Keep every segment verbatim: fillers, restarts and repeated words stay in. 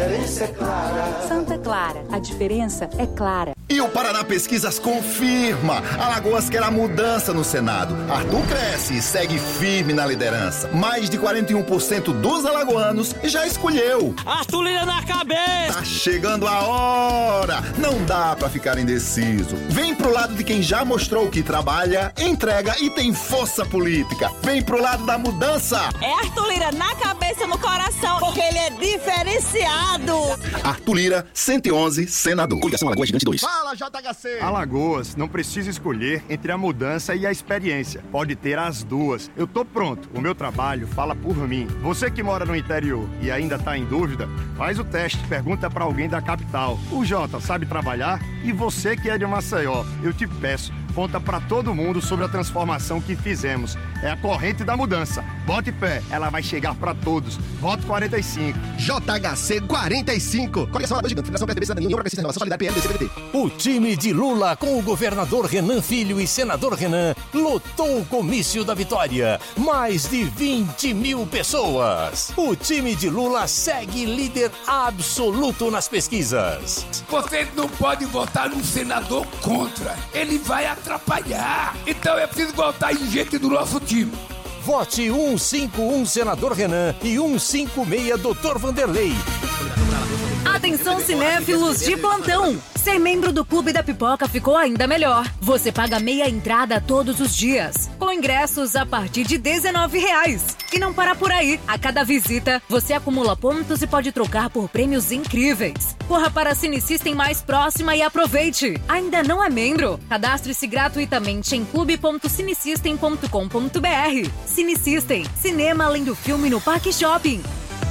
diferença é clara. Santa Clara, a diferença é clara. E o Paraná Pesquisas confirma. Alagoas quer a mudança no Senado. Arthur cresce e segue firme na liderança. Mais de quarenta e um por cento dos alagoanos já escolheu. Arthur Lira na cabeça. Tá chegando a hora. Não dá pra ficar indeciso. Vem pro lado de quem já mostrou que trabalha, entrega e tem força política. Vem pro lado da mudança. É Arthur Lira na cabeça, no coração, porque ele é diferenciado. Arthur Lira, cento e onze, senador. Coligação Alagoas Gigante dois. Fala, J H C! Alagoas não precisa escolher entre a mudança e a experiência. Pode ter as duas. Eu tô pronto. O meu trabalho fala por mim. Você que mora no interior e ainda tá em dúvida, faz o teste. Pergunta pra alguém da capital. O Jota sabe trabalhar? E você que é de Maceió, eu te peço, conta pra todo mundo sobre a transformação que fizemos. É a corrente da mudança. Bote pé, ela vai chegar pra todos. Voto quarenta e cinco. J H C quarenta e cinco. Coligação Alagoas Gigante. Federação P S D B, Cidadania, União Progressista, Renovação Solidária, P L D C, P D T. O time de Lula com o governador Renan Filho e senador Renan lotou o comício da vitória. Mais de vinte mil pessoas. O time de Lula segue líder absoluto nas pesquisas. Você não pode votar num senador contra. Ele vai atrapalhar. Então é preciso votar em gente do nosso time. Vote cento e cinquenta e um senador Renan e cento e cinquenta e seis doutor Vanderlei. Atenção, cinéfilos de plantão! Ser membro do Clube da Pipoca ficou ainda melhor. Você paga meia entrada todos os dias, com ingressos a partir de dezenove reais. E não para por aí. A cada visita, você acumula pontos e pode trocar por prêmios incríveis. Corra para a Cine System mais próxima e aproveite. Ainda não é membro? Cadastre-se gratuitamente em clube ponto cinesystem ponto com ponto b r. Cine System, cinema além do filme no Parque Shopping.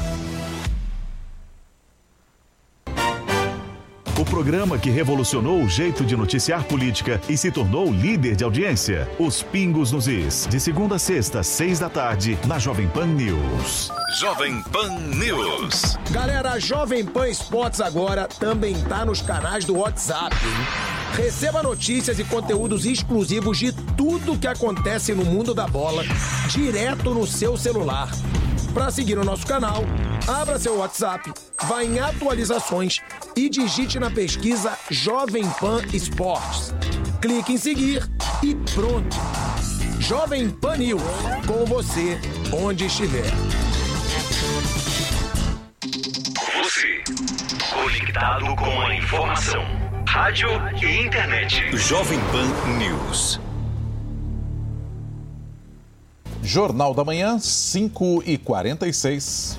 O programa que revolucionou o jeito de noticiar política e se tornou líder de audiência. Os Pingos nos Is. De segunda a sexta, seis da tarde, na Jovem Pan News. Jovem Pan News. Galera, a Jovem Pan Esportes agora também tá nos canais do WhatsApp. Receba notícias e conteúdos exclusivos de tudo que acontece no mundo da bola, direto no seu celular. Para seguir o nosso canal, abra seu WhatsApp, vá em atualizações e digite na pesquisa Jovem Pan Esportes. Clique em seguir e pronto. Jovem Pan News, com você, onde estiver. Você, conectado com a informação. Rádio e internet. Jovem Pan News. Jornal da Manhã, cinco e quarenta e seis.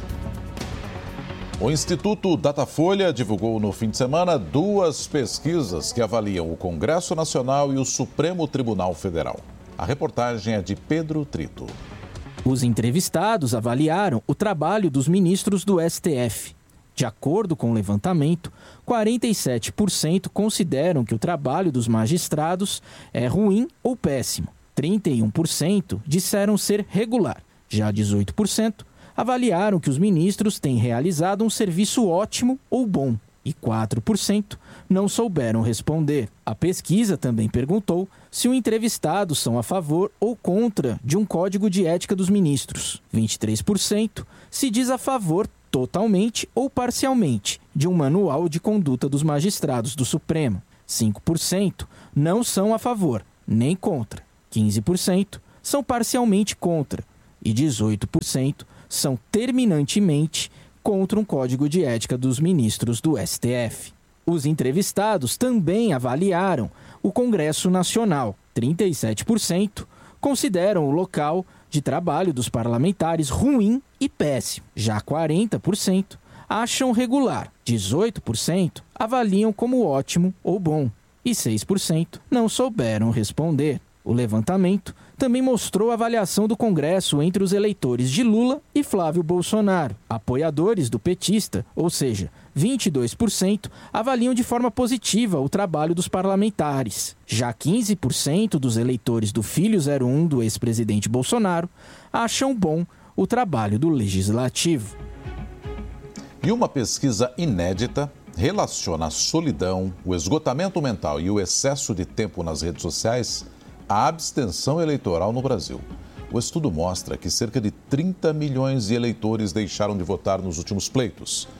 O Instituto Datafolha divulgou no fim de semana duas pesquisas que avaliam o Congresso Nacional e o Supremo Tribunal Federal. A reportagem é de Pedro Trito. Os entrevistados avaliaram o trabalho dos ministros do S T F. De acordo com o levantamento, quarenta e sete por cento consideram que o trabalho dos magistrados é ruim ou péssimo. trinta e um por cento disseram ser regular. Já dezoito por cento avaliaram que os ministros têm realizado um serviço ótimo ou bom. E quatro por cento não souberam responder. A pesquisa também perguntou se os entrevistados são a favor ou contra de um código de ética dos ministros. vinte e três por cento se diz a favor totalmente ou parcialmente de um manual de conduta dos magistrados do Supremo. cinco por cento não são a favor, nem contra. quinze por cento são parcialmente contra e dezoito por cento são terminantemente contra um código de ética dos ministros do S T F. Os entrevistados também avaliaram o Congresso Nacional. trinta e sete por cento consideram o local de trabalho dos parlamentares ruim e péssimo. Já quarenta por cento acham regular. dezoito por cento avaliam como ótimo ou bom. E seis por cento não souberam responder. O levantamento também mostrou a avaliação do Congresso entre os eleitores de Lula e Flávio Bolsonaro. Apoiadores do petista, ou seja, vinte e dois por cento, avaliam de forma positiva o trabalho dos parlamentares. Já quinze por cento dos eleitores do filho zero um do ex-presidente Bolsonaro acham bom o trabalho do Legislativo. E uma pesquisa inédita relaciona a solidão, o esgotamento mental e o excesso de tempo nas redes sociais à abstenção eleitoral no Brasil. O estudo mostra que cerca de trinta milhões de eleitores deixaram de votar nos últimos pleitos.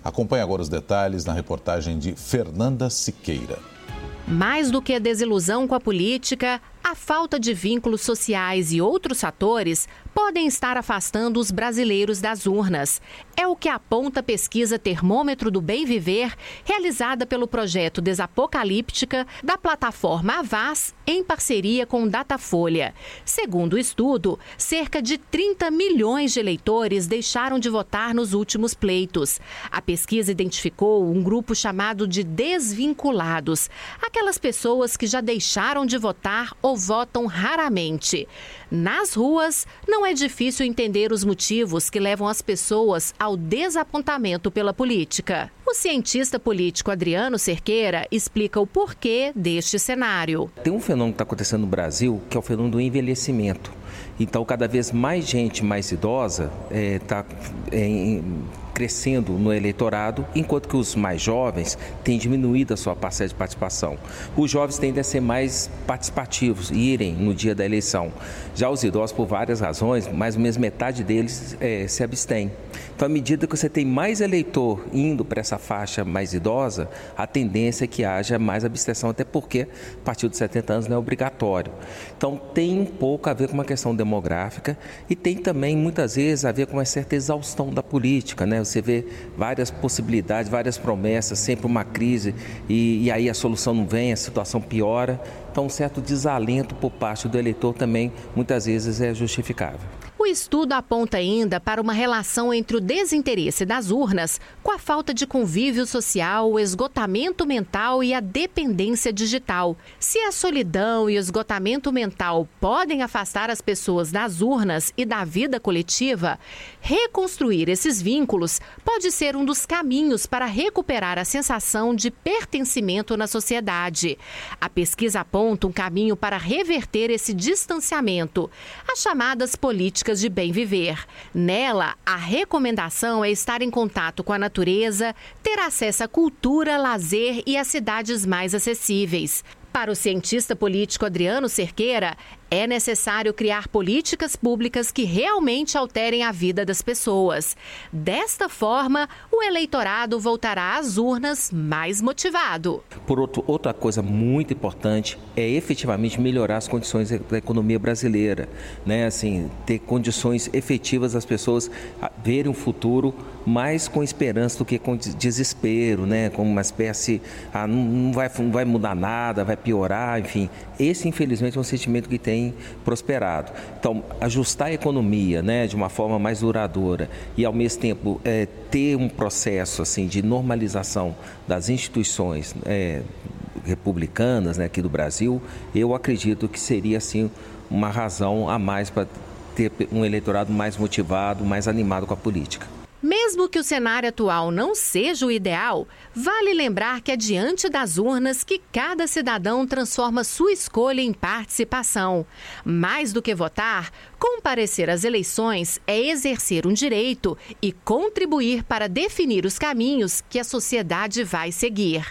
Acompanhe agora os detalhes na reportagem de Fernanda Siqueira. Mais do que a desilusão com a política, a falta de vínculos sociais e outros fatores podem estar afastando os brasileiros das urnas. É o que aponta a pesquisa Termômetro do Bem Viver, realizada pelo projeto Desapocalíptica da plataforma Avaz, em parceria com Datafolha. Segundo o estudo, cerca de trinta milhões de eleitores deixaram de votar nos últimos pleitos. A pesquisa identificou um grupo chamado de desvinculados, aquelas pessoas que já deixaram de votar ou votam raramente. Nas ruas, não é difícil entender os motivos que levam as pessoas ao desapontamento pela política. O cientista político Adriano Cerqueira explica o porquê deste cenário. Tem um fenômeno que está acontecendo no Brasil, que é o fenômeno do envelhecimento. Então, cada vez mais gente mais idosa está é, é, crescendo no eleitorado, enquanto que os mais jovens têm diminuído a sua parcela de participação. Os jovens tendem a ser mais participativos, irem no dia da eleição. Já os idosos, por várias razões, mais ou menos metade deles é, se abstém. Então, à medida que você tem mais eleitor indo para essa faixa mais idosa, a tendência é que haja mais abstenção, até porque a partir dos setenta anos não é obrigatório. Então, tem um pouco a ver com uma questão demográfica e tem também, muitas vezes, a ver com uma certa exaustão da política, né? Você vê várias possibilidades, várias promessas, sempre uma crise e, e aí a solução não vem, a situação piora. Então, um certo desalento por parte do eleitor também, muitas vezes, é justificável. O estudo aponta ainda para uma relação entre o desinteresse das urnas com a falta de convívio social, o esgotamento mental e a dependência digital. Se a solidão e o esgotamento mental podem afastar as pessoas das urnas e da vida coletiva, reconstruir esses vínculos pode ser um dos caminhos para recuperar a sensação de pertencimento na sociedade. A pesquisa aponta um caminho para reverter esse distanciamento, as chamadas políticas de bem viver. Nela, a recomendação é estar em contato com a natureza, ter acesso à cultura, lazer e às cidades mais acessíveis. Para o cientista político Adriano Cerqueira, é necessário criar políticas públicas que realmente alterem a vida das pessoas. Desta forma, o eleitorado voltará às urnas mais motivado. Por outro, outra coisa muito importante é efetivamente melhorar as condições da economia brasileira, né? Assim, ter condições efetivas das pessoas verem um futuro mais com esperança do que com desespero, né? Como uma espécie, ah, não, não, vai, não vai mudar nada, vai piorar, enfim. Esse, infelizmente, é um sentimento que tem prosperado. Então, ajustar a economia, né, de uma forma mais duradoura e, ao mesmo tempo, é, ter um processo assim, de normalização das instituições é, republicanas, né, aqui do Brasil, eu acredito que seria assim, uma razão a mais para ter um eleitorado mais motivado, mais animado com a política. Mesmo que o cenário atual não seja o ideal, vale lembrar que é diante das urnas que cada cidadão transforma sua escolha em participação. Mais do que votar, comparecer às eleições é exercer um direito e contribuir para definir os caminhos que a sociedade vai seguir.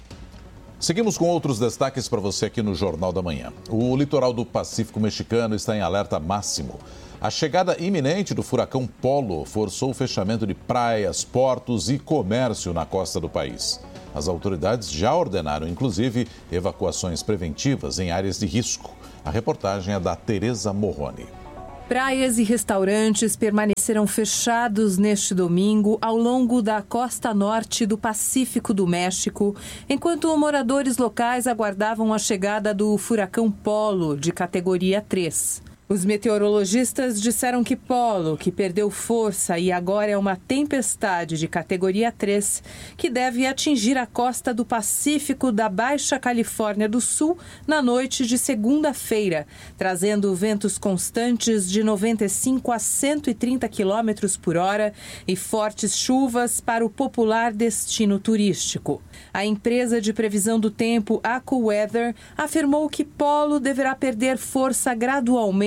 Seguimos com outros destaques para você aqui no Jornal da Manhã. O litoral do Pacífico mexicano está em alerta máximo. A chegada iminente do furacão Polo forçou o fechamento de praias, portos e comércio na costa do país. As autoridades já ordenaram, inclusive, evacuações preventivas em áreas de risco. A reportagem é da Tereza Morrone. Praias e restaurantes permaneceram fechados neste domingo ao longo da costa norte do Pacífico do México, enquanto moradores locais aguardavam a chegada do furacão Polo, de categoria três. Os meteorologistas disseram que Polo, que perdeu força e agora é uma tempestade de categoria três, que deve atingir a costa do Pacífico da Baixa Califórnia do Sul na noite de segunda-feira, trazendo ventos constantes de noventa e cinco a cento e trinta quilômetros por hora e fortes chuvas para o popular destino turístico. A empresa de previsão do tempo AccuWeather afirmou que Polo deverá perder força gradualmente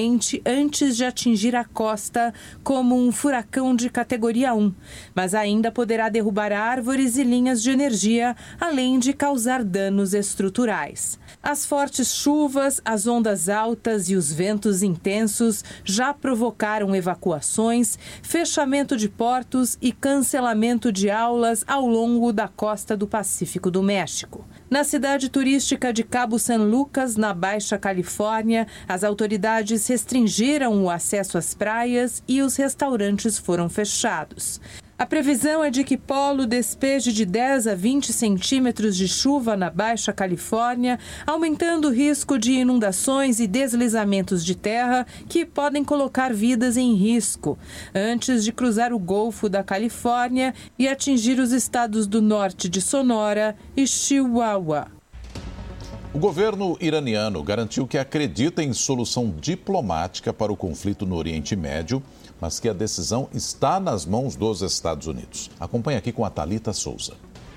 lentamente antes de atingir a costa como um furacão de categoria um, mas ainda poderá derrubar árvores e linhas de energia, além de causar danos estruturais. As fortes chuvas, as ondas altas e os ventos intensos já provocaram evacuações, fechamento de portos e cancelamento de aulas ao longo da costa do Pacífico do México. Na cidade turística de Cabo San Lucas, na Baixa Califórnia, as autoridades restringiram o acesso às praias e os restaurantes foram fechados. A previsão é de que Polo despeje de dez a vinte centímetros de chuva na Baixa Califórnia, aumentando o risco de inundações e deslizamentos de terra que podem colocar vidas em risco, antes de cruzar o Golfo da Califórnia e atingir os estados do norte de Sonora e Chihuahua. O governo iraniano garantiu que acredita em solução diplomática para o conflito no Oriente Médio, mas que a decisão está nas mãos dos Estados Unidos. Acompanhe aqui com a Thalita Souza.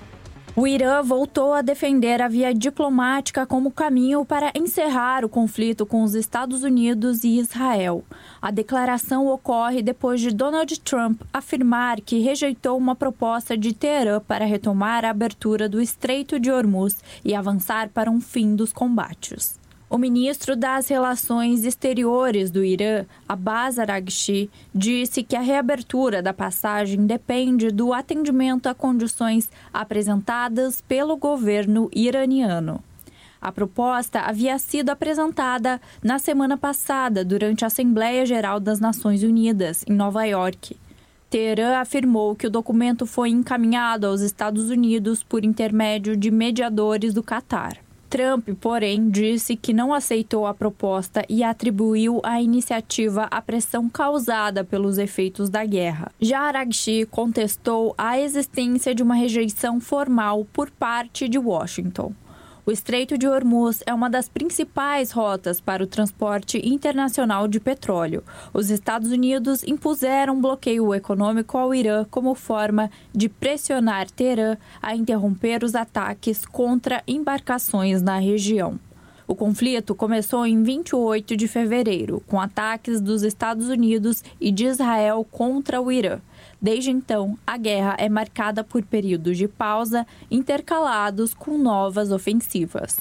O Irã voltou a defender a via diplomática como caminho para encerrar o conflito com os Estados Unidos e Israel. A declaração ocorre depois de Donald Trump afirmar que rejeitou uma proposta de Teherã para retomar a abertura do Estreito de Hormuz e avançar para um fim dos combates. O ministro das Relações Exteriores do Irã, Abbas Araghchi, disse que a reabertura da passagem depende do atendimento a condições apresentadas pelo governo iraniano. A proposta havia sido apresentada na semana passada durante a Assembleia Geral das Nações Unidas, em Nova York. Teherã afirmou que o documento foi encaminhado aos Estados Unidos por intermédio de mediadores do Catar. Trump, porém, disse que não aceitou a proposta e atribuiu a iniciativa à pressão causada pelos efeitos da guerra. Já Araghchi contestou a existência de uma rejeição formal por parte de Washington. O Estreito de Hormuz é uma das principais rotas para o transporte internacional de petróleo. Os Estados Unidos impuseram um bloqueio econômico ao Irã como forma de pressionar Teherã a interromper os ataques contra embarcações na região. O conflito começou em vinte e oito de fevereiro, com ataques dos Estados Unidos e de Israel contra o Irã. Desde então, a guerra é marcada por períodos de pausa intercalados com novas ofensivas.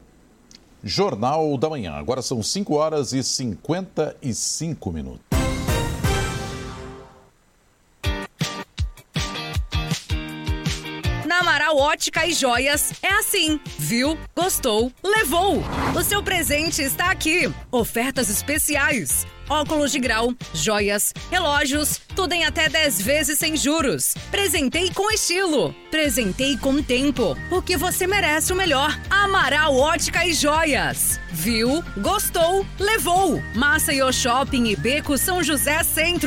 Jornal da Manhã. Agora são cinco horas e cinquenta e cinco minutos. Na Amaral Ótica e Joias é assim. Viu? Gostou? Levou! O seu presente está aqui. Ofertas especiais. Óculos de grau, joias, relógios, tudo em até dez vezes sem juros. Presentei com estilo. Presentei com tempo. Porque você merece o melhor. Amaral Ótica e Joias. Viu? Gostou? Levou! Maceió Shopping e Beco São José Centro.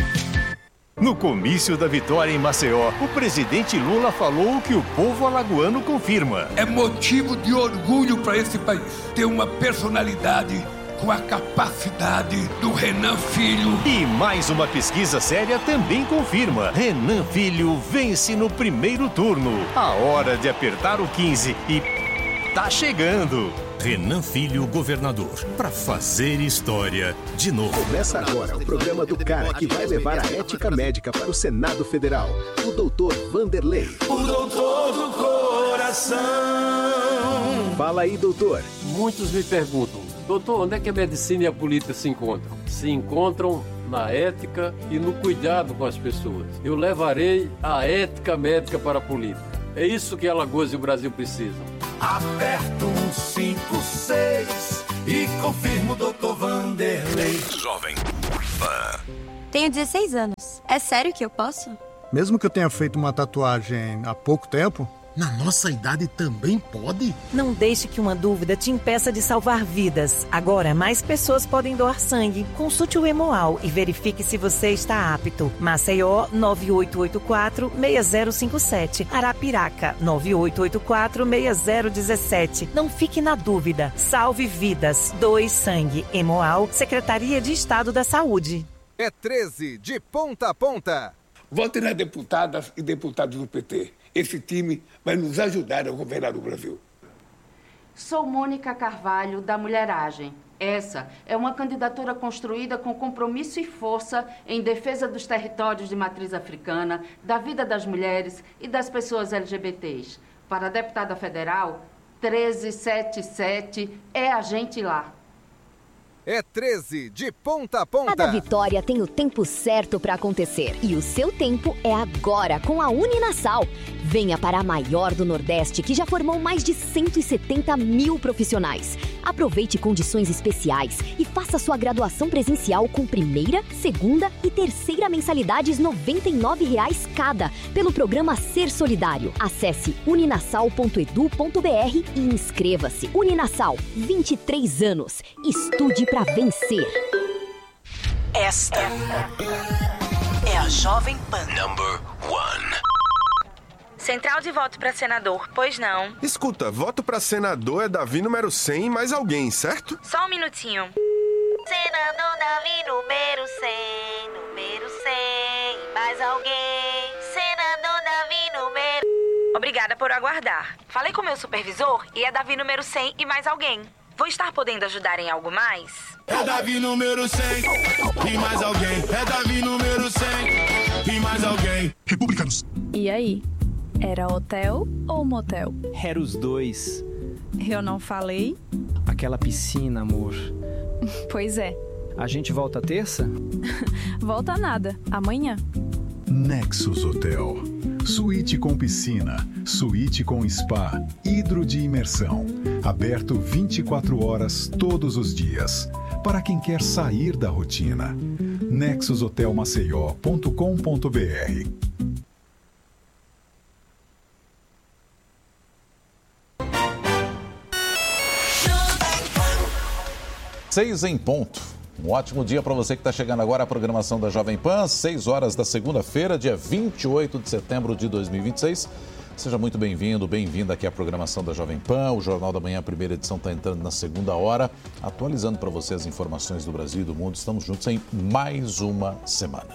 No comício da vitória em Maceió, o presidente Lula falou o que o povo alagoano confirma. É motivo de orgulho para esse país ter uma personalidade com a capacidade do Renan Filho. E mais uma pesquisa séria também confirma. Renan Filho vence no primeiro turno. A hora de apertar o quinze e tá chegando. Renan Filho, governador, para fazer história de novo. Começa agora o programa do cara que vai levar a ética médica para o Senado Federal, o doutor Vanderlei. O doutor do coração. Fala aí, doutor. Muitos me perguntam, doutor, onde é que a medicina e a política se encontram? Se encontram na ética e no cuidado com as pessoas. Eu levarei a ética médica para a política. É isso que Alagoas e o Brasil precisam. Aperto um cinco seis e confirmo o doutor Vanderlei. Jovem Pan. Tenho dezesseis anos. É sério que eu posso? Mesmo que eu tenha feito uma tatuagem há pouco tempo, na nossa idade também pode? Não deixe que uma dúvida te impeça de salvar vidas. Agora, mais pessoas podem doar sangue. Consulte o Hemoal e verifique se você está apto. Maceió, nove oito oito quatro, seis zero cinco sete. Arapiraca, nove oito oito quatro, seis zero um sete. Não fique na dúvida. Salve vidas. Doe sangue. Hemoal, Secretaria de Estado da Saúde. É treze, de ponta a ponta. Vote nas deputadas e deputados do P T. Esse time vai nos ajudar a governar o Brasil. Sou Mônica Carvalho, da Mulheragem. Essa é uma candidatura construída com compromisso e força em defesa dos territórios de matriz africana, da vida das mulheres e das pessoas L G B T s. Para a deputada federal, treze setenta e sete é a gente lá. É treze de ponta a ponta. Cada vitória tem o tempo certo para acontecer. E o seu tempo é agora, com a Uninasal. Venha para a maior do Nordeste, que já formou mais de cento e setenta mil profissionais. Aproveite condições especiais e faça sua graduação presencial com primeira, segunda e terceira mensalidades noventa e nove reais cada, pelo programa Ser Solidário. Acesse uninasal ponto edu ponto br e inscreva-se. Uninasal, vinte e três anos. Estude para vencer. Esta é a Jovem Pan. Number one. Central de voto para senador, pois não? Escuta, voto para senador é Davi número cem e mais alguém, certo? Só um minutinho. Senador Davi número cem, número cem, mais alguém. Senador Davi número... Obrigada por aguardar. Falei com meu supervisor e é Davi número cem e mais alguém. Vou estar podendo ajudar em algo mais? É Davi número cem e mais alguém. É Davi número cem e mais alguém. Republicanos. E aí? Era hotel ou motel? Era os dois. Eu não falei? Aquela piscina, amor. Pois é. A gente volta terça? Volta nada. Amanhã. Nexus Hotel. Suíte com piscina, suíte com spa, hidro de imersão. Aberto vinte e quatro horas todos os dias. Para quem quer sair da rotina. nexus hotel maceió ponto com ponto br. Seis em ponto. Um ótimo dia para você que está chegando agora à programação da Jovem Pan, seis horas da segunda-feira, dia vinte e oito de setembro de dois mil e vinte e seis. Seja muito bem-vindo, bem-vinda aqui à programação da Jovem Pan. O Jornal da Manhã, a primeira edição, está entrando na segunda hora, atualizando para você as informações do Brasil e do mundo. Estamos juntos em mais uma semana.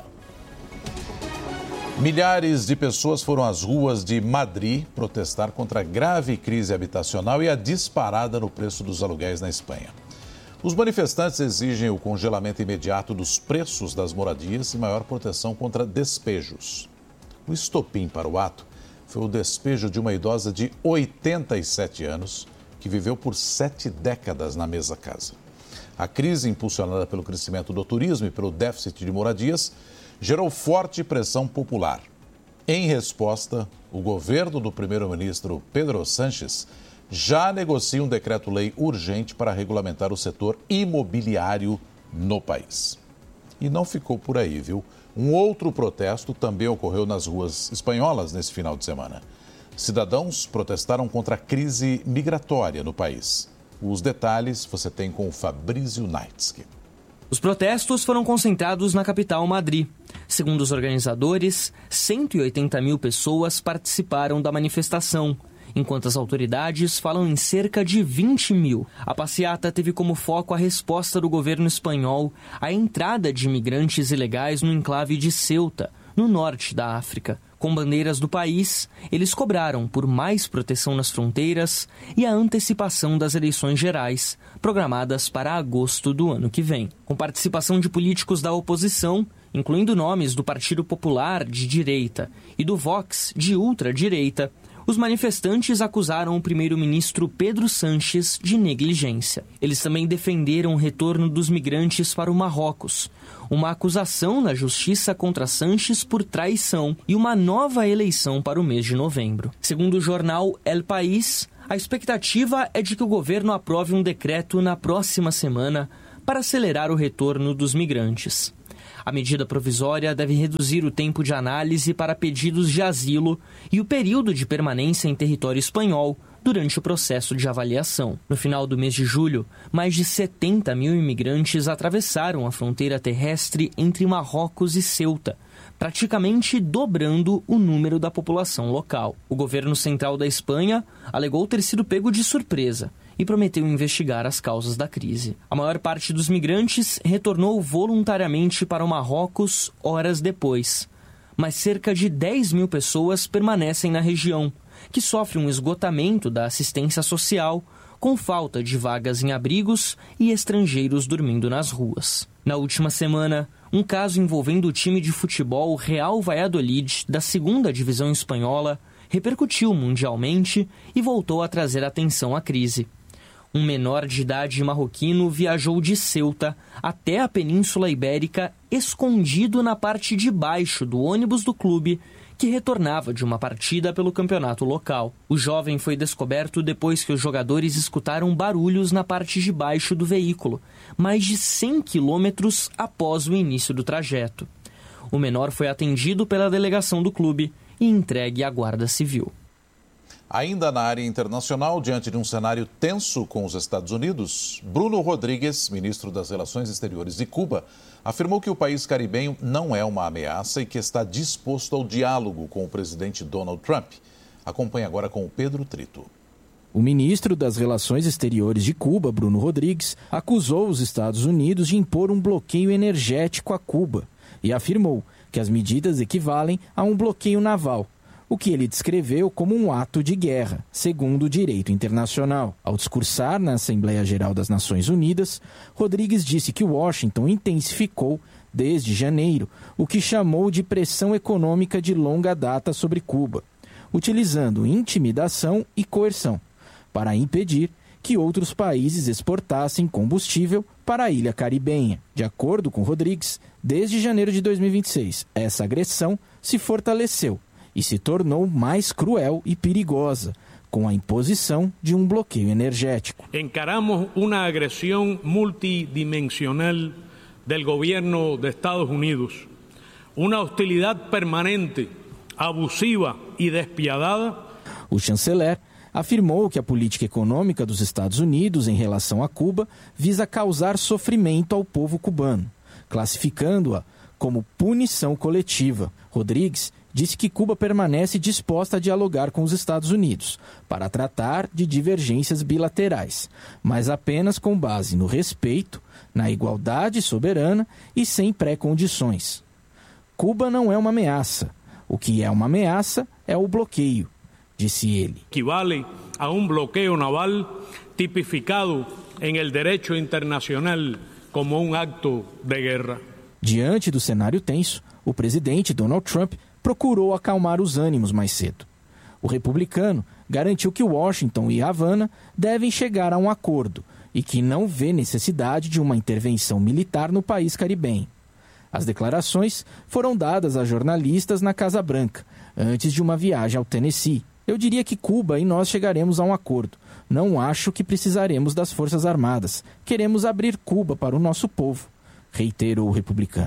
Milhares de pessoas foram às ruas de Madrid protestar contra a grave crise habitacional e a disparada no preço dos aluguéis na Espanha. Os manifestantes exigem o congelamento imediato dos preços das moradias e maior proteção contra despejos. O estopim para o ato foi o despejo de uma idosa de oitenta e sete anos que viveu por sete décadas na mesma casa. A crise, impulsionada pelo crescimento do turismo e pelo déficit de moradias, gerou forte pressão popular. Em resposta, o governo do primeiro-ministro Pedro Sánchez já negocia um decreto-lei urgente para regulamentar o setor imobiliário no país. E não ficou por aí, viu? Um outro protesto também ocorreu nas ruas espanholas nesse final de semana. Cidadãos protestaram contra a crise migratória no país. Os detalhes você tem com o Fabrício Naitsky. Os protestos foram concentrados na capital, Madrid. Segundo os organizadores, cento e oitenta mil pessoas participaram da manifestação, enquanto as autoridades falam em cerca de vinte mil. A passeata teve como foco a resposta do governo espanhol à entrada de imigrantes ilegais no enclave de Ceuta, no norte da África. Com bandeiras do país, eles cobraram por mais proteção nas fronteiras e a antecipação das eleições gerais, programadas para agosto do ano que vem. Com participação de políticos da oposição, incluindo nomes do Partido Popular de direita e do Vox de ultradireita, os manifestantes acusaram o primeiro-ministro Pedro Sánchez de negligência. Eles também defenderam o retorno dos migrantes para o Marrocos, uma acusação na justiça contra Sánchez por traição e uma nova eleição para o mês de novembro. Segundo o jornal El País, a expectativa é de que o governo aprove um decreto na próxima semana para acelerar o retorno dos migrantes. A medida provisória deve reduzir o tempo de análise para pedidos de asilo e o período de permanência em território espanhol durante o processo de avaliação. No final do mês de julho, mais de setenta mil imigrantes atravessaram a fronteira terrestre entre Marrocos e Ceuta, praticamente dobrando o número da população local. O governo central da Espanha alegou ter sido pego de surpresa e prometeu investigar as causas da crise. A maior parte dos migrantes retornou voluntariamente para o Marrocos horas depois, mas cerca de dez mil pessoas permanecem na região, que sofre um esgotamento da assistência social, com falta de vagas em abrigos e estrangeiros dormindo nas ruas. Na última semana, um caso envolvendo o time de futebol Real Valladolid, da segunda divisão espanhola, repercutiu mundialmente e voltou a trazer atenção à crise. Um menor de idade marroquino viajou de Ceuta até a Península Ibérica escondido na parte de baixo do ônibus do clube, que retornava de uma partida pelo campeonato local. O jovem foi descoberto depois que os jogadores escutaram barulhos na parte de baixo do veículo, mais de cem quilômetros após o início do trajeto. O menor foi atendido pela delegação do clube e entregue à Guarda Civil. Ainda na área internacional, diante de um cenário tenso com os Estados Unidos, Bruno Rodrigues, ministro das Relações Exteriores de Cuba, afirmou que o país caribenho não é uma ameaça e que está disposto ao diálogo com o presidente Donald Trump. Acompanhe agora com o Pedro Trito. O ministro das Relações Exteriores de Cuba, Bruno Rodrigues, acusou os Estados Unidos de impor um bloqueio energético a Cuba e afirmou que as medidas equivalem a um bloqueio naval, o que ele descreveu como um ato de guerra, segundo o direito internacional. Ao discursar na Assembleia Geral das Nações Unidas, Rodrigues disse que Washington intensificou, desde janeiro, o que chamou de pressão econômica de longa data sobre Cuba, utilizando intimidação e coerção, para impedir que outros países exportassem combustível para a ilha caribenha. De acordo com Rodrigues, desde janeiro de dois mil e vinte e seis, essa agressão se fortaleceu e se tornou mais cruel e perigosa, com a imposição de um bloqueio energético. Encaramos uma agressão multidimensional do governo dos Estados Unidos, uma hostilidade permanente, abusiva e despiadada. O chanceler afirmou que a política econômica dos Estados Unidos em relação a Cuba visa causar sofrimento ao povo cubano, classificando-a como punição coletiva. Rodrigues disse que Cuba permanece disposta a dialogar com os Estados Unidos para tratar de divergências bilaterais, mas apenas com base no respeito, na igualdade soberana e sem pré-condições. Cuba não é uma ameaça. O que é uma ameaça é o bloqueio, disse ele. Equivale a um bloqueio naval tipificado em el derecho internacional como um acto de guerra. Diante do cenário tenso, o presidente Donald Trump procurou acalmar os ânimos mais cedo. O republicano garantiu que Washington e Havana devem chegar a um acordo e que não vê necessidade de uma intervenção militar no país caribenho. As declarações foram dadas a jornalistas na Casa Branca, antes de uma viagem ao Tennessee. Eu diria que Cuba e nós chegaremos a um acordo. Não acho que precisaremos das Forças Armadas. Queremos abrir Cuba para o nosso povo, reiterou o republicano.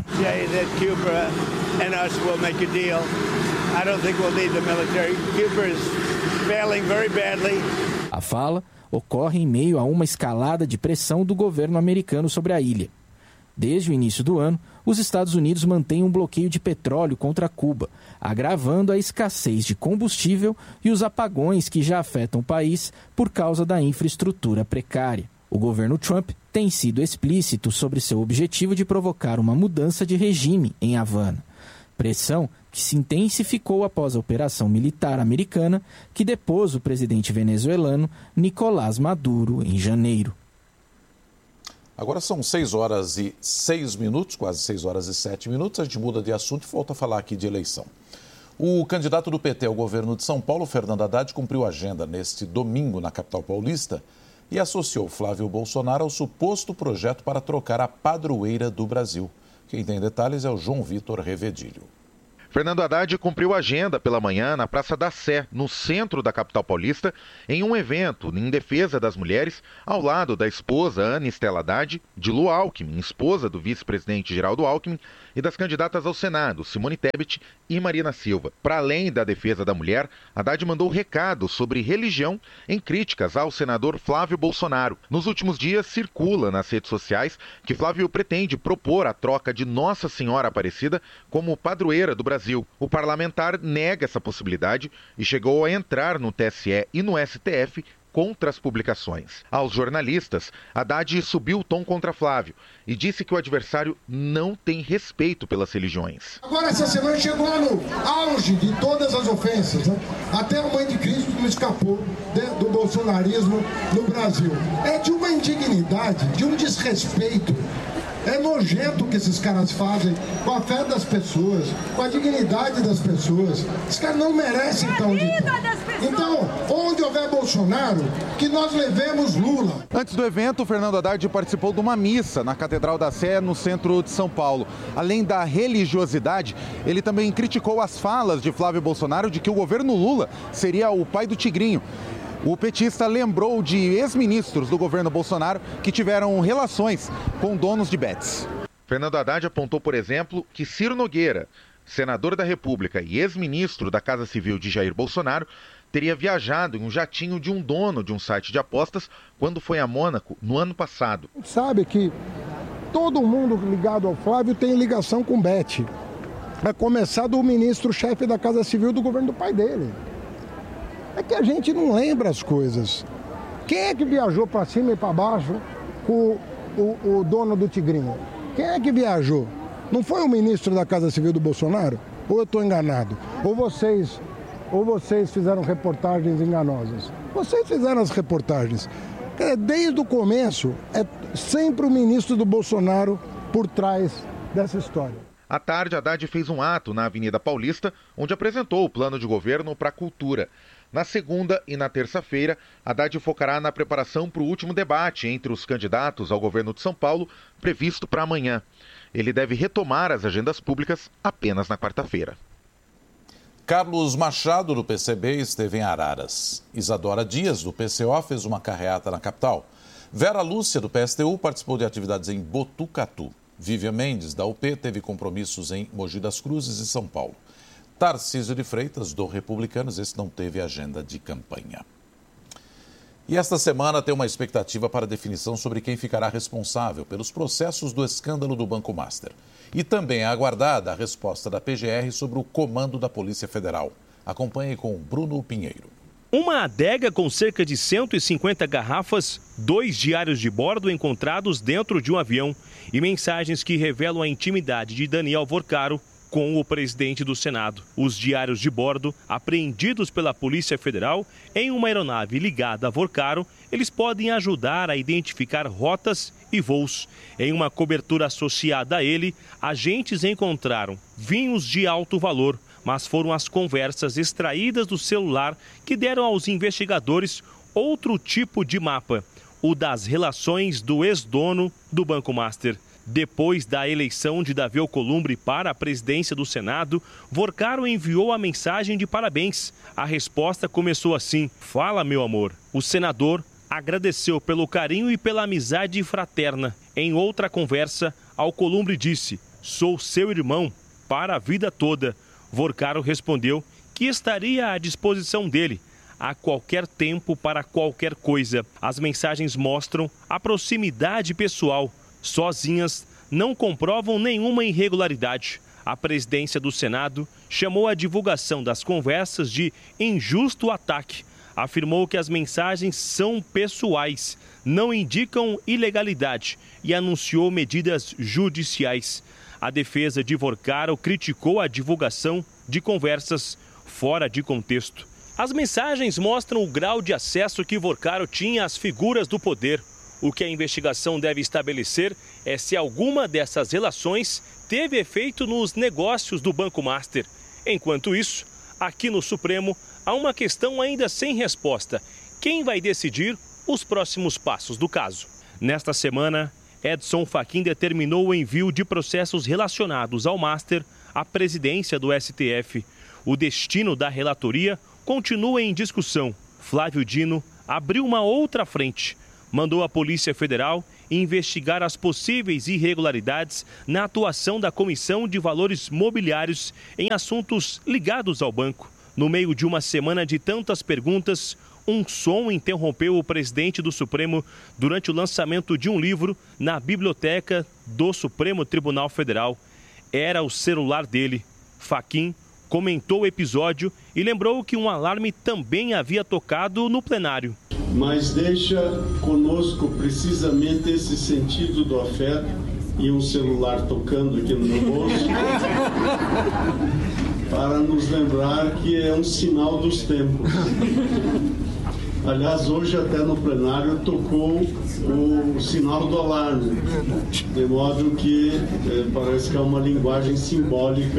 A fala ocorre em meio a uma escalada de pressão do governo americano sobre a ilha. Desde o início do ano, os Estados Unidos mantêm um bloqueio de petróleo contra Cuba, agravando a escassez de combustível e os apagões que já afetam o país por causa da infraestrutura precária. O governo Trump tem sido explícito sobre seu objetivo de provocar uma mudança de regime em Havana. Pressão que se intensificou após a operação militar americana que depôs o presidente venezuelano Nicolás Maduro em janeiro. Agora são seis horas e seis minutos, quase seis horas e sete minutos. A gente muda de assunto e volta a falar aqui de eleição. O candidato do P T ao governo de São Paulo, Fernando Haddad, cumpriu a agenda neste domingo na capital paulista e associou Flávio Bolsonaro ao suposto projeto para trocar a padroeira do Brasil. Quem tem detalhes é o João Vitor Revedilho. Fernando Haddad cumpriu a agenda pela manhã na Praça da Sé, no centro da capital paulista, em um evento em defesa das mulheres, ao lado da esposa Ana Estela Haddad, de Lu Alckmin, esposa do vice-presidente Geraldo Alckmin, e das candidatas ao Senado, Simone Tebet e Marina Silva. Para além da defesa da mulher, Haddad mandou recado sobre religião em críticas ao senador Flávio Bolsonaro. Nos últimos dias, circula nas redes sociais que Flávio pretende propor a troca de Nossa Senhora Aparecida como padroeira do Brasil. O parlamentar nega essa possibilidade e chegou a entrar no T S E e no S T F contra as publicações. Aos jornalistas, Haddad subiu o tom contra Flávio e disse que o adversário não tem respeito pelas religiões. Agora, essa semana chegou no auge de todas as ofensas, né? Até a mãe de Cristo não escapou de, do bolsonarismo no Brasil. É de uma indignidade, de um desrespeito. É nojento o que esses caras fazem com a fé das pessoas, com a dignidade das pessoas. Esses caras não merecem tão de... Então, onde houver Bolsonaro, que nós levemos Lula. Antes do evento, Fernando Haddad participou de uma missa na Catedral da Sé, no centro de São Paulo. Além da religiosidade, ele também criticou as falas de Flávio Bolsonaro de que o governo Lula seria o pai do Tigrinho. O petista lembrou de ex-ministros do governo Bolsonaro que tiveram relações com donos de bets. Fernando Haddad apontou, por exemplo, que Ciro Nogueira, senador da República e ex-ministro da Casa Civil de Jair Bolsonaro, teria viajado em um jatinho de um dono de um site de apostas quando foi a Mônaco no ano passado. A gente sabe que todo mundo ligado ao Flávio tem ligação com bet. A começar do ministro-chefe da Casa Civil do governo do pai dele. É que a gente não lembra as coisas. Quem é que viajou para cima e para baixo com o, o, o dono do Tigrinho? Quem é que viajou? Não foi o ministro da Casa Civil do Bolsonaro? Ou eu estou enganado? Ou vocês, ou vocês fizeram reportagens enganosas? Vocês fizeram as reportagens. Desde o começo, é sempre o ministro do Bolsonaro por trás dessa história. À tarde, Haddad fez um ato na Avenida Paulista, onde apresentou o plano de governo para a cultura. Na segunda e na terça-feira, Haddad focará na preparação para o último debate entre os candidatos ao governo de São Paulo, previsto para amanhã. Ele deve retomar as agendas públicas apenas na quarta-feira. Carlos Machado, do P C B, esteve em Araras. Isadora Dias, do P C O, fez uma carreata na capital. Vera Lúcia, do P S T U, participou de atividades em Botucatu. Vivian Mendes, da U P, teve compromissos em Mogi das Cruzes e São Paulo. Tarcísio de Freitas, do Republicanos, esse não teve agenda de campanha. E esta semana tem uma expectativa para definição sobre quem ficará responsável pelos processos do escândalo do Banco Master. E também é aguardada a resposta da P G R sobre o comando da Polícia Federal. Acompanhe com Bruno Pinheiro. Uma adega com cerca de cento e cinquenta garrafas, dois diários de bordo encontrados dentro de um avião e mensagens que revelam a intimidade de Daniel Vorcaro com o presidente do Senado. Os diários de bordo, apreendidos pela Polícia Federal em uma aeronave ligada a Vorcaro, eles podem ajudar a identificar rotas e voos. Em uma cobertura associada a ele, agentes encontraram vinhos de alto valor, mas foram as conversas extraídas do celular que deram aos investigadores outro tipo de mapa, o das relações do ex-dono do Banco Master. Depois da eleição de Davi Alcolumbre para a presidência do Senado, Vorcaro enviou a mensagem de parabéns. A resposta começou assim: "Fala, meu amor." O senador agradeceu pelo carinho e pela amizade fraterna. Em outra conversa, Alcolumbre disse: "Sou seu irmão para a vida toda." Vorcaro respondeu que estaria à disposição dele a qualquer tempo para qualquer coisa. As mensagens mostram a proximidade pessoal. Sozinhas, não comprovam nenhuma irregularidade. A presidência do Senado chamou a divulgação das conversas de injusto ataque. Afirmou que as mensagens são pessoais, não indicam ilegalidade e anunciou medidas judiciais. A defesa de Vorcaro criticou a divulgação de conversas fora de contexto. As mensagens mostram o grau de acesso que Vorcaro tinha às figuras do poder. O que a investigação deve estabelecer é se alguma dessas relações teve efeito nos negócios do Banco Master. Enquanto isso, aqui no Supremo, há uma questão ainda sem resposta: quem vai decidir os próximos passos do caso? Nesta semana, Edson Fachin determinou o envio de processos relacionados ao Master à presidência do S T F. O destino da relatoria continua em discussão. Flávio Dino abriu uma outra frente. Mandou a Polícia Federal investigar as possíveis irregularidades na atuação da Comissão de Valores Mobiliários em assuntos ligados ao banco. No meio de uma semana de tantas perguntas, um som interrompeu o presidente do Supremo durante o lançamento de um livro na biblioteca do Supremo Tribunal Federal. Era o celular dele. Fachin comentou o episódio e lembrou que um alarme também havia tocado no plenário. mas deixa conosco precisamente esse sentido do afeto e um celular tocando aqui no meu bolso para nos lembrar que é um sinal dos tempos. Aliás, hoje até no plenário tocou o sinal do alarme, de modo que eh, parece que é uma linguagem simbólica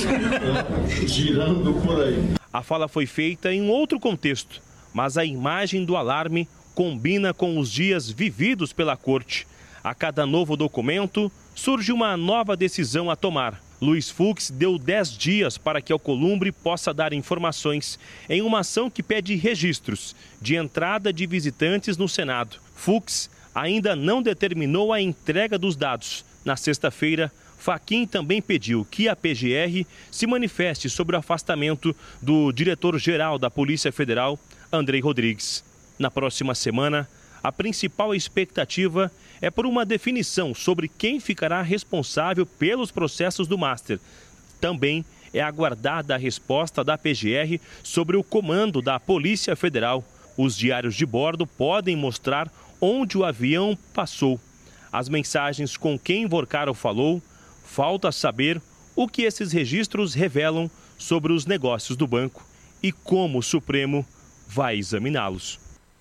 eh, girando por aí. A fala foi feita em um outro contexto, mas a imagem do alarme combina com os dias vividos pela corte. A cada novo documento, surge uma nova decisão a tomar. Luiz Fux deu dez dias para que Alcolumbre possa dar informações em uma ação que pede registros de entrada de visitantes no Senado. Fux ainda não determinou a entrega dos dados. Na sexta-feira, Fachin também pediu que a P G R se manifeste sobre o afastamento do diretor-geral da Polícia Federal, Andrei Rodrigues. Na próxima semana, a principal expectativa é por uma definição sobre quem ficará responsável pelos processos do Master. Também é aguardada a resposta da P G R sobre o comando da Polícia Federal. Os diários de bordo podem mostrar onde o avião passou. As mensagens com quem Vorcaro falou, falta saber o que esses registros revelam sobre os negócios do banco e como o Supremo vai examiná-los.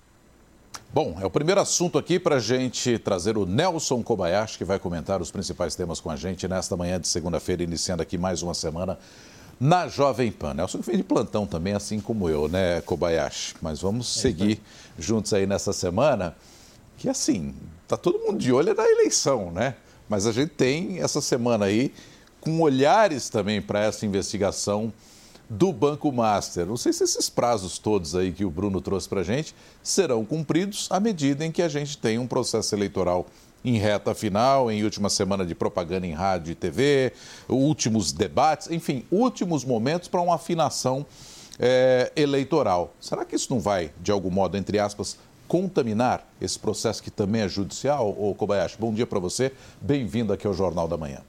Bom, é o primeiro assunto aqui para a gente trazer o Nelson Kobayashi, que vai comentar os principais temas com a gente nesta manhã de segunda-feira, iniciando aqui mais uma semana na Jovem Pan. Nelson vem de plantão também, assim como eu, né, Kobayashi? Mas vamos é, seguir tá. juntos aí nessa semana, que assim, tá todo mundo de olho na eleição, né? Mas a gente tem essa semana aí com olhares também para essa investigação do Banco Master. Não sei se esses prazos todos aí que o Bruno trouxe para a gente serão cumpridos à medida em que a gente tem um processo eleitoral em reta final, em última semana de propaganda em rádio e T V, últimos debates, enfim, últimos momentos para uma afinação é, eleitoral. Será que isso não vai, de algum modo, entre aspas, contaminar esse processo que também é judicial? Ô Kobayashi, bom dia para você, bem-vindo aqui ao Jornal da Manhã.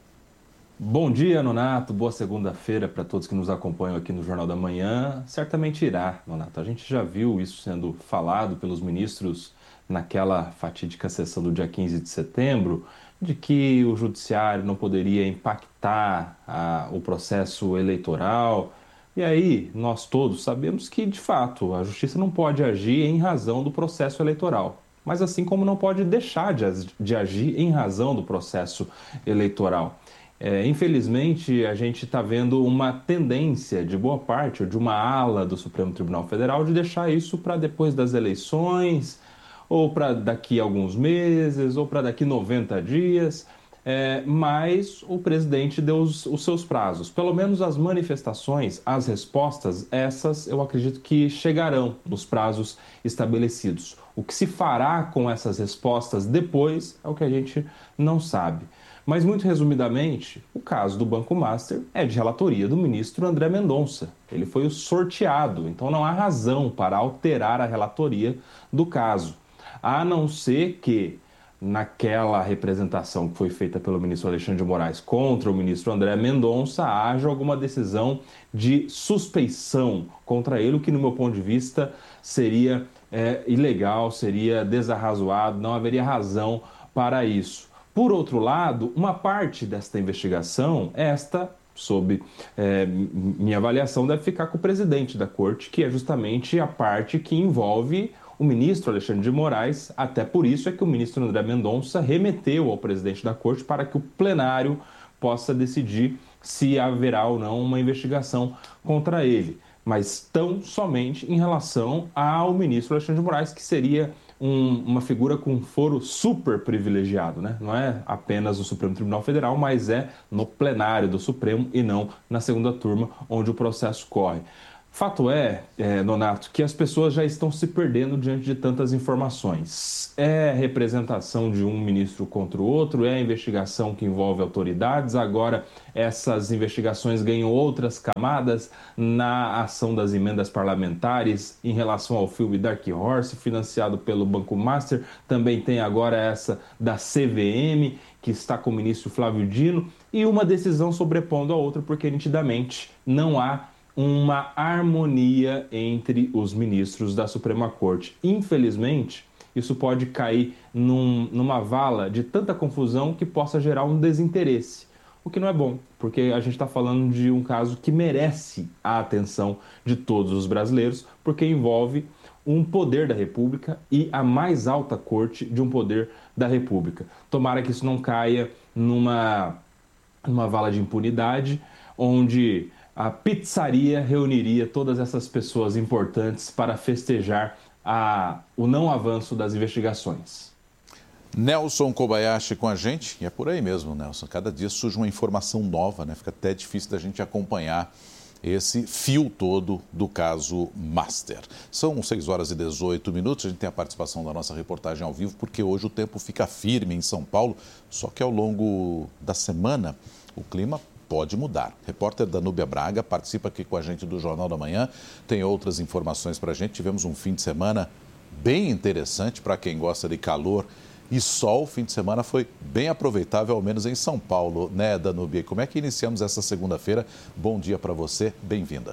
Bom dia, Nonato. Boa segunda-feira para todos que nos acompanham aqui no Jornal da Manhã. Certamente irá, Nonato. A gente já viu isso sendo falado pelos ministros naquela fatídica sessão do dia quinze de setembro, de que o judiciário não poderia impactar a, o processo eleitoral. E aí, nós todos sabemos que, de fato, a justiça não pode agir em razão do processo eleitoral. Mas assim como não pode deixar de, de agir em razão do processo eleitoral. É, infelizmente, a gente está vendo uma tendência de boa parte, ou de uma ala do Supremo Tribunal Federal, de deixar isso para depois das eleições, ou para daqui a alguns meses, ou para daqui noventa dias. É, mas o presidente deu os, os seus prazos. Pelo menos as manifestações, as respostas, essas eu acredito que chegarão nos prazos estabelecidos. O que se fará com essas respostas depois é o que a gente não sabe. Mas, muito resumidamente, o caso do Banco Master é de relatoria do ministro André Mendonça. Ele foi o sorteado, então não há razão para alterar a relatoria do caso. A não ser que, naquela representação que foi feita pelo ministro Alexandre de Moraes contra o ministro André Mendonça, haja alguma decisão de suspeição contra ele, o que, no meu ponto de vista, seria é, ilegal, seria desarrazoado, não haveria razão para isso. Por outro lado, uma parte desta investigação, esta, sob é, minha avaliação, deve ficar com o presidente da corte, que é justamente a parte que envolve o ministro Alexandre de Moraes. Até por isso é que o ministro André Mendonça remeteu ao presidente da corte para que o plenário possa decidir se haverá ou não uma investigação contra ele. Mas tão somente em relação ao ministro Alexandre de Moraes, que seria Um, uma figura com foro super privilegiado, né? Não é apenas o Supremo Tribunal Federal, mas é no plenário do Supremo e não na segunda turma, onde o processo corre. Fato é, é, Nonato, que as pessoas já estão se perdendo diante de tantas informações. É representação de um ministro contra o outro, é investigação que envolve autoridades. Agora, essas investigações ganham outras camadas na ação das emendas parlamentares em relação ao filme Dark Horse, financiado pelo Banco Master. Também tem agora essa da C V M, que está com o ministro Flávio Dino, e uma decisão sobrepondo a outra, porque nitidamente não há uma harmonia entre os ministros da Suprema Corte. Infelizmente, isso pode cair num, numa vala de tanta confusão que possa gerar um desinteresse, o que não é bom, porque a gente está falando de um caso que merece a atenção de todos os brasileiros, porque envolve um poder da República e a mais alta corte de um poder da República. Tomara que isso não caia numa, numa vala de impunidade, onde a pizzaria reuniria todas essas pessoas importantes para festejar a, o não avanço das investigações. Nelson Kobayashi com a gente, e é por aí mesmo, Nelson. Cada dia surge uma informação nova, né? Fica até difícil da gente acompanhar esse fio todo do caso Master. São seis horas e dezoito minutos, a gente tem a participação da nossa reportagem ao vivo, porque hoje o tempo fica firme em São Paulo, só que ao longo da semana o clima pode mudar. Repórter Danúbia Braga participa aqui com a gente do Jornal da Manhã, tem outras informações para a gente. Tivemos um fim de semana bem interessante para quem gosta de calor e sol. O fim de semana foi bem aproveitável, ao menos em São Paulo, né, Danúbia? Como é que iniciamos essa segunda-feira? Bom dia para você, bem-vinda.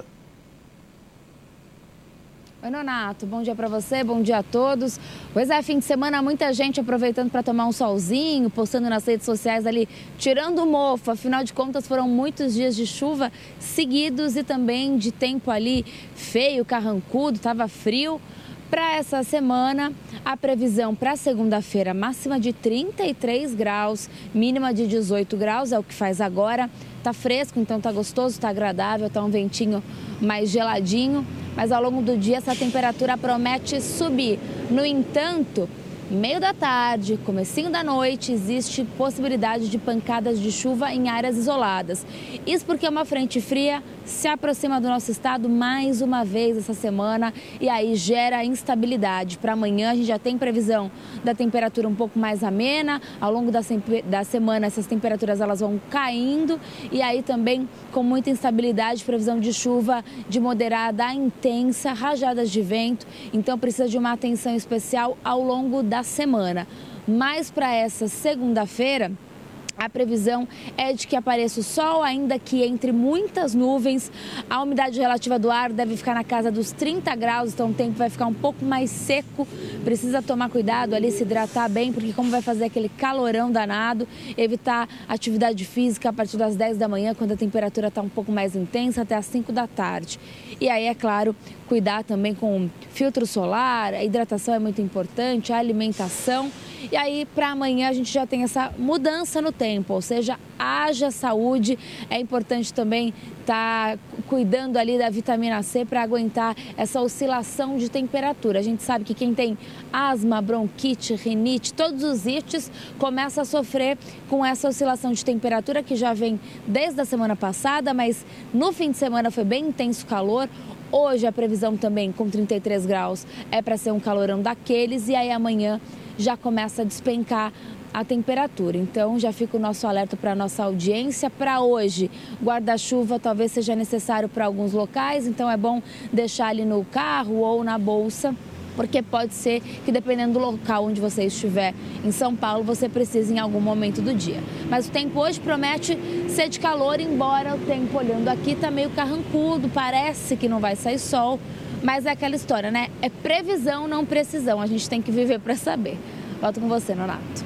Oi, Nonato, bom dia para você, bom dia a todos. Pois é, fim de semana, muita gente aproveitando para tomar um solzinho, postando nas redes sociais ali, tirando o mofo. Afinal de contas, foram muitos dias de chuva seguidos e também de tempo ali feio, carrancudo, estava frio. Para essa semana, a previsão para segunda-feira, máxima de trinta e três graus, mínima de dezoito graus, é o que faz agora. Tá fresco, então tá gostoso, tá agradável, tá um ventinho mais geladinho, mas ao longo do dia essa temperatura promete subir. No entanto, meio da tarde, comecinho da noite, existe possibilidade de pancadas de chuva em áreas isoladas. Isso porque uma frente fria se aproxima do nosso estado mais uma vez essa semana e aí gera instabilidade. Para amanhã a gente já tem previsão da temperatura um pouco mais amena. Ao longo da, da semana essas temperaturas elas vão caindo e aí também com muita instabilidade, previsão de chuva de moderada a intensa, rajadas de vento. Então precisa de uma atenção especial ao longo da semana. Mas para essa segunda-feira, a previsão é de que apareça o sol, ainda que entre muitas nuvens. A umidade relativa do ar deve ficar na casa dos trinta graus, então o tempo vai ficar um pouco mais seco. Precisa tomar cuidado ali, se hidratar bem, porque como vai fazer aquele calorão danado, evitar atividade física a partir das dez da manhã, quando a temperatura está um pouco mais intensa, até as cinco da tarde. E aí, é claro, cuidar também com filtro solar, a hidratação é muito importante, a alimentação. E aí, para amanhã, a gente já tem essa mudança no tempo, ou seja, haja saúde. É importante também estar cuidando ali da vitamina C para aguentar essa oscilação de temperatura. A gente sabe que quem tem asma, bronquite, rinite, todos os ites começa a sofrer com essa oscilação de temperatura que já vem desde a semana passada, mas no fim de semana foi bem intenso o calor. Hoje a previsão também com trinta e três graus é para ser um calorão daqueles e aí amanhã já começa a despencar a temperatura. Então já fica o nosso alerta para a nossa audiência. Para hoje, guarda-chuva talvez seja necessário para alguns locais, então é bom deixar ali no carro ou na bolsa, porque pode ser que dependendo do local onde você estiver em São Paulo, você precise em algum momento do dia. Mas o tempo hoje promete ser de calor, embora o tempo olhando aqui está meio carrancudo, parece que não vai sair sol. Mas é aquela história, né? É previsão, não precisão. A gente tem que viver para saber. Volto com você, Nonato.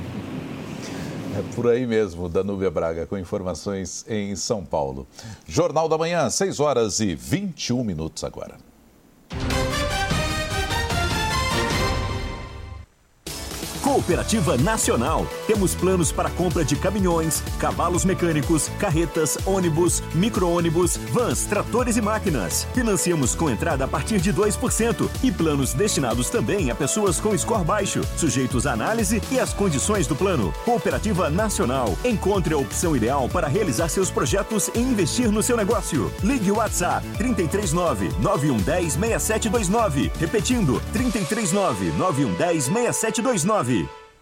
É por aí mesmo, Danúbia Braga, com informações em São Paulo. Jornal da Manhã, seis horas e vinte e um minutos agora. Cooperativa Nacional. Temos planos para compra de caminhões, cavalos mecânicos, carretas, ônibus, micro-ônibus, vans, tratores e máquinas. Financiamos com entrada a partir de dois por cento e planos destinados também a pessoas com score baixo, sujeitos à análise e às condições do plano. Cooperativa Nacional. Encontre a opção ideal para realizar seus projetos e investir no seu negócio. Ligue o WhatsApp trinta e três nove, nove um um zero, seis sete dois nove. Repetindo, trinta e três nove, nove um um zero, seis sete dois nove.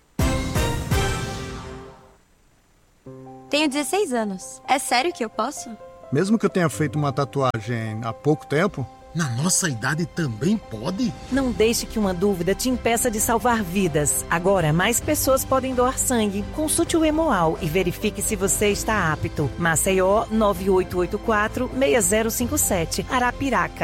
Tenho dezesseis anos. É sério que eu posso? Mesmo que eu tenha feito uma tatuagem há pouco tempo, Na nossa idade também pode? Não deixe que uma dúvida te impeça de salvar vidas. Agora, mais pessoas podem doar sangue. Consulte o Hemoal e verifique se você está apto. Maceió, nove oito oito quatro, seis zero cinco sete. Arapiraca,